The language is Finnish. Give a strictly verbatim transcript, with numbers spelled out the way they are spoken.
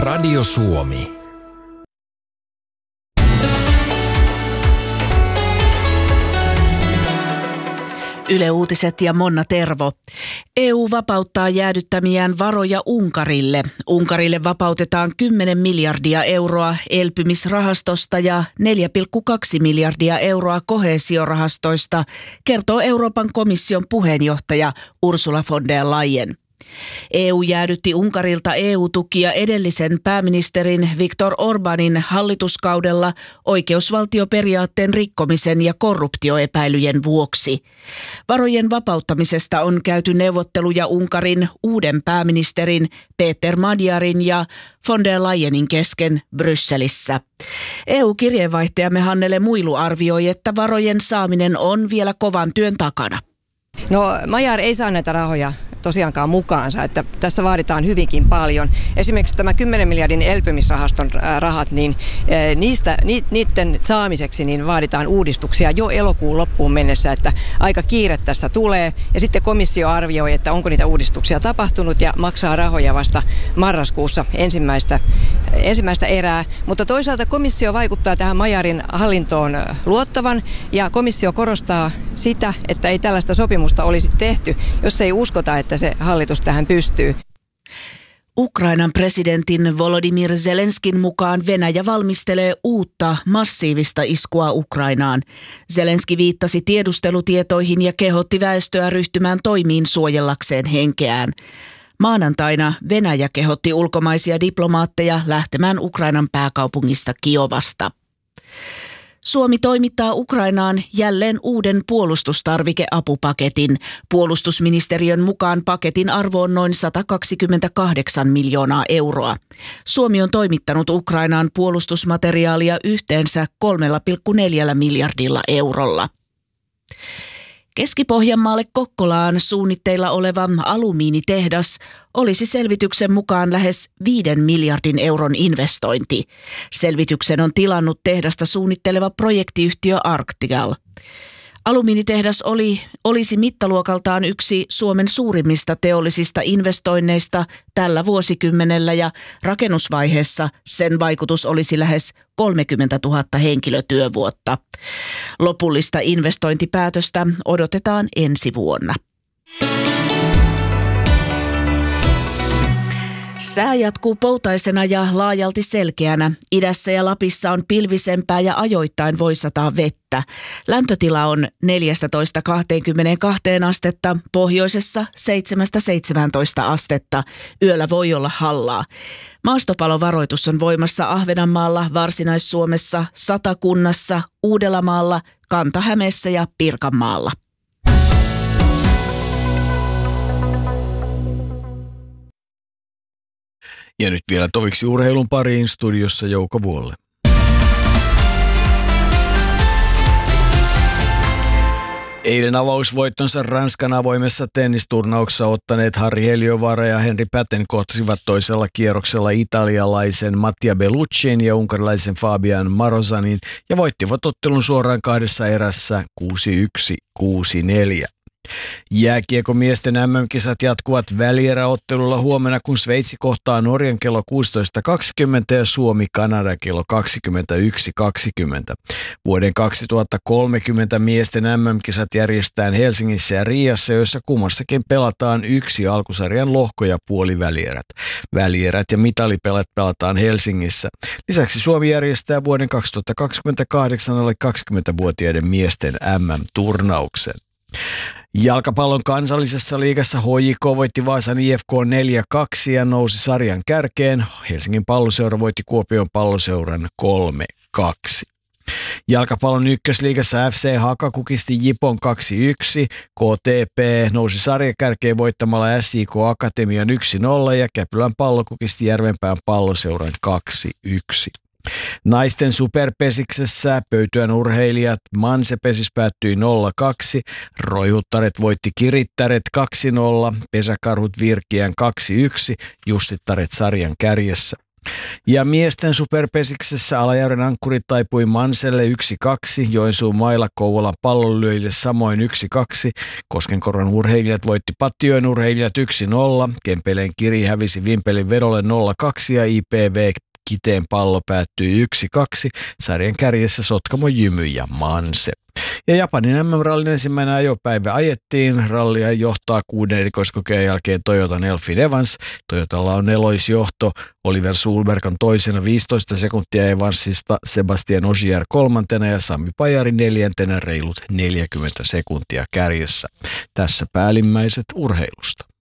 Radio Suomi. Yle Uutiset ja Monna Tervo. E U vapauttaa jäädyttämiään varoja Unkarille. Unkarille vapautetaan kymmenen miljardia euroa elpymisrahastosta ja neljä pilkku kaksi miljardia euroa koheesiorahastoista, kertoo Euroopan komission puheenjohtaja Ursula von der Leyen. E U jäädytti Unkarilta E U-tukia edellisen pääministerin Viktor Orbanin hallituskaudella oikeusvaltioperiaatteen rikkomisen ja korruptioepäilyjen vuoksi. Varojen vapauttamisesta on käyty neuvotteluja Unkarin uuden pääministerin Peter Magyarin ja von der Leyenin kesken Brysselissä. E U-kirjeenvaihtajamme Hannele Muilu arvioi, että varojen saaminen on vielä kovan työn takana. No, Magyar ei saa näitä rahoja tosiaankaan mukaansa, että tässä vaaditaan hyvinkin paljon. Esimerkiksi tämä kymmenen miljardin elpymisrahaston rahat, niin niistä, niiden saamiseksi niin vaaditaan uudistuksia jo elokuun loppuun mennessä, että aika kiire tässä tulee. Ja sitten komissio arvioi, että onko niitä uudistuksia tapahtunut ja maksaa rahoja vasta marraskuussa ensimmäistä, ensimmäistä erää. Mutta toisaalta komissio vaikuttaa tähän Magyarin hallintoon luottavan ja komissio korostaa sitä, että ei tällaista sopimusta olisi tehty, jos ei uskota, että se hallitus tähän pystyy. Ukrainan presidentin Volodymyr Zelenskin mukaan Venäjä valmistelee uutta massiivista iskua Ukrainaan. Zelenski viittasi tiedustelutietoihin ja kehotti väestöä ryhtymään toimiin suojellakseen henkeään. Maanantaina Venäjä kehotti ulkomaisia diplomaatteja lähtemään Ukrainan pääkaupungista Kiovasta. Suomi toimittaa Ukrainaan jälleen uuden puolustustarvikeapupaketin. Puolustusministeriön mukaan paketin arvo on noin sata kaksikymmentäkahdeksan miljoonaa euroa. Suomi on toimittanut Ukrainaan puolustusmateriaalia yhteensä kolme pilkku neljä miljardilla eurolla. Keski-Pohjanmaalle Kokkolaan suunnitteilla oleva alumiinitehdas olisi selvityksen mukaan lähes viiden miljardin euron investointi. Selvityksen on tilannut tehdasta suunnitteleva projektiyhtiö Arctial. Alumiinitehdas oli, olisi mittaluokaltaan yksi Suomen suurimmista teollisista investoinneista tällä vuosikymmenellä ja rakennusvaiheessa sen vaikutus olisi lähes kolmekymmentätuhatta henkilötyövuotta. Lopullista investointipäätöstä odotetaan ensi vuonna. Sää jatkuu poutaisena ja laajalti selkeänä. Idässä ja Lapissa on pilvisempää ja ajoittain voi sataa vettä. Lämpötila on neljätoista kaksikymmentäkaksi astetta, pohjoisessa seitsemästä seitsemääntoista astetta. Yöllä voi olla hallaa. Maastopalovaroitus on voimassa Ahvenanmaalla, Varsinais-Suomessa, Satakunnassa, Uudellamaalla, Kanta-Hämeessä ja Pirkanmaalla. Ja nyt vielä toviksi urheilun pariin, studiossa Jouko Vuolle. Eilen avausvoittonsa Ranskan avoimessa tennisturnauksessa ottaneet Harri Heliövaara ja Henri Päten kohtasivat toisella kierroksella italialaisen Mattia Belluccin ja unkarilaisen Fabian Marozanin ja voittivat ottelun suoraan kahdessa erässä kuusi yksi kuusi neljä. Jääkiekomiesten M M-kisat jatkuvat välieräottelulla huomenna, kun Sveitsi kohtaa Norjan kello kuusitoista kaksikymmentä ja Suomi Kanada kello kaksikymmentäyksi kaksikymmentä. Vuoden kaksituhattakolmekymmentä miesten M M-kisat järjestetään Helsingissä ja Riassa, joissa kummassakin pelataan yksi alkusarjan lohko- ja puolivälierät. Välierät ja mitalipelat pelataan Helsingissä. Lisäksi Suomi järjestää vuoden kaksituhattakaksikymmentäkahdeksan alle kaksikymmentävuotiaiden miesten M M-turnauksen. Jalkapallon kansallisessa liigassa H J K voitti Vaasan I F K neljä kaksi ja nousi sarjan kärkeen. Helsingin Palloseura voitti Kuopion Palloseuran kolme kaksi. Jalkapallon ykkösliigassa F C Haka kukisti Jipon kaksi yksi, K T P nousi sarjakärkeen voittamalla S I K Akatemian yksi nolla ja Käpylän Pallo kukisti Järvenpään Palloseuran kaksi yksi. Naisten superpesiksessä Pöytyän urheilijat Manse-pesis päättyi nolla kaksi, Roihuttaret voitti Kirittäret kaksi nolla, Pesäkarhut Virkiän kaksi yksi, Jussittaret sarjan kärjessä. Ja miesten superpesiksessä Alajärven ankkurit taipui Manselle yksi kaksi, Joensuun mailla Kouvolan pallonlyöjille samoin yksi kaksi, Koskenkorvan urheilijat voitti Pattijoen urheilijat yksi nolla, Kempeleen Kiri hävisi Vimpelin vedolle nolla kaksi ja I P V Kiteen pallo päättyi yksi kaksi, sarjan kärjessä Sotkamo Jymy ja Manse. Ja Japanin M M-rallin ensimmäinen ajopäivä ajettiin. Rallia johtaa kuuden erikoiskokeen jälkeen Toyotan Elfin Evans. Toyotalla on neloisjohto. Oliver Sulberg on toisena viisitoista sekuntia Evansista, Sebastian Ogier kolmantena ja Sami Pajari neljäntenä reilut neljäkymmentä sekuntia kärjessä. Tässä päällimmäiset urheilusta.